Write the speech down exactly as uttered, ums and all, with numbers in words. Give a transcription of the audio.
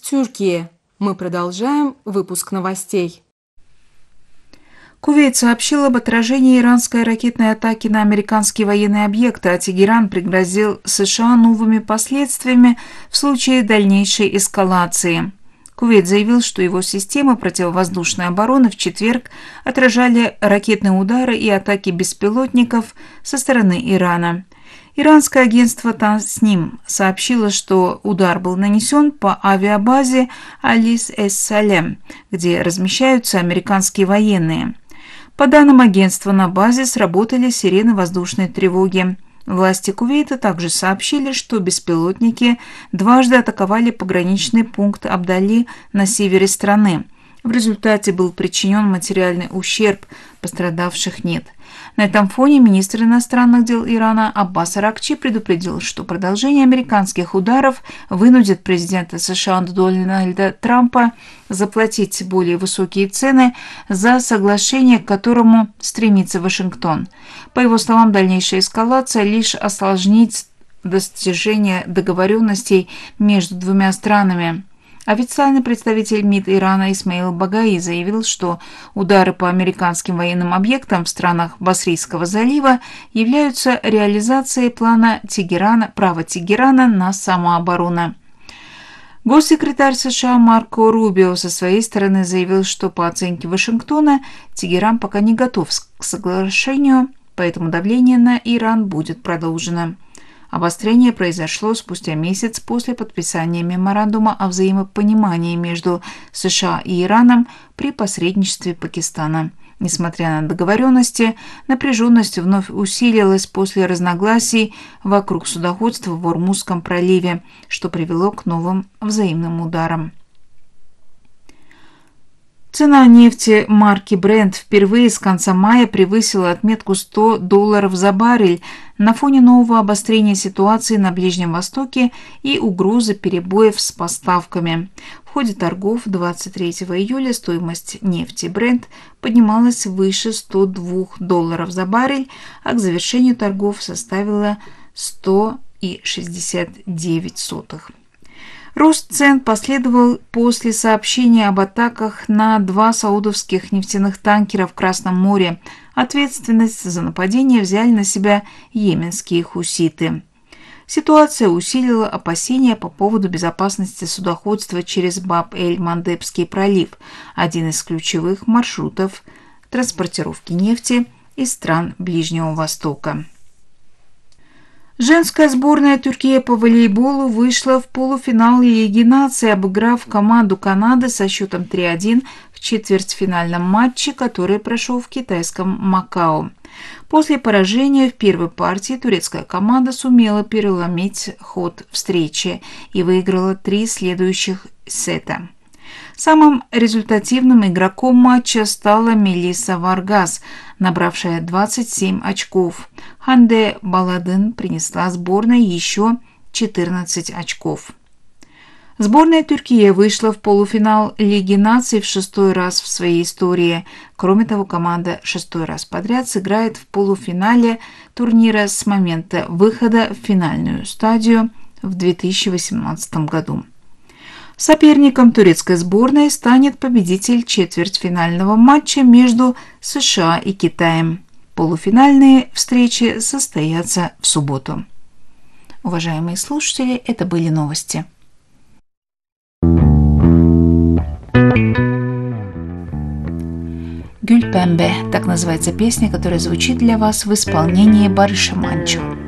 Türkiye. Мы продолжаем выпуск новостей. Кувейт сообщил об отражении иранской ракетной атаки на американские военные объекты, а Тегеран пригрозил США новыми последствиями в случае дальнейшей эскалации. Кувейт заявил, что его системы противовоздушной обороны в четверг отражали ракетные удары и атаки беспилотников со стороны Ирана. Иранское агентство Тасним сообщило, что удар был нанесен по авиабазе Алис-эс-Салем, где размещаются американские военные. По данным агентства, на базе сработали сирены воздушной тревоги. Власти Кувейта также сообщили, что беспилотники дважды атаковали пограничный пункт Абдали на севере страны. В результате был причинен материальный ущерб, пострадавших нет. На этом фоне министр иностранных дел Ирана Аббас Аракчи предупредил, что продолжение американских ударов вынудит президента США Дональда Трампа заплатить более высокие цены за соглашение, к которому стремится Вашингтон. По его словам, дальнейшая эскалация лишь осложнит достижение договоренностей между двумя странами. Официальный представитель МИД Ирана Исмаил Багаи заявил, что удары по американским военным объектам в странах Басрийского залива являются реализацией плана Тегерана, права Тегерана на самооборону. Госсекретарь США Марко Рубио со своей стороны заявил, что по оценке Вашингтона Тегеран пока не готов к соглашению, поэтому давление на Иран будет продолжено. Обострение произошло спустя месяц после подписания меморандума о взаимопонимании между США и Ираном при посредничестве Пакистана. Несмотря на договоренности, напряженность вновь усилилась после разногласий вокруг судоходства в Ормузском проливе, что привело к новым взаимным ударам. Цена нефти марки Brent впервые с конца мая превысила отметку сто долларов за баррель на фоне нового обострения ситуации на Ближнем Востоке и угрозы перебоев с поставками. В ходе торгов двадцать третьего июля стоимость нефти Brent поднималась выше ста двух долларов за баррель, а к завершению торгов составила сто шестьдесят девять сотых. Рост цен последовал после сообщения об атаках на два саудовских нефтяных танкера в Красном море. Ответственность за нападение взяли на себя йеменские хуситы. Ситуация усилила опасения по поводу безопасности судоходства через Баб-эль-Мандебский пролив, один из ключевых маршрутов транспортировки нефти из стран Ближнего Востока. Женская сборная Турции по волейболу вышла в полуфинал Лиги наций, обыграв команду Канады со счетом три один в четвертьфинальном матче, который прошел в китайском Макао. После поражения в первой партии турецкая команда сумела переломить ход встречи и выиграла три следующих сета. Самым результативным игроком матча стала Мелисса Варгас, набравшая двадцать семь очков. Ханде Баладын принесла сборной еще четырнадцать очков. Сборная Турции вышла в полуфинал Лиги наций в шестой раз в своей истории. Кроме того, команда шестой раз подряд сыграет в полуфинале турнира с момента выхода в финальную стадию в две тысячи восемнадцатом году. Соперником турецкой сборной станет победитель четвертьфинального матча между США и Китаем. Полуфинальные встречи состоятся в субботу. Уважаемые слушатели, это были новости. «Гюль Пембе» – так называется песня, которая звучит для вас в исполнении Барыша Манчо.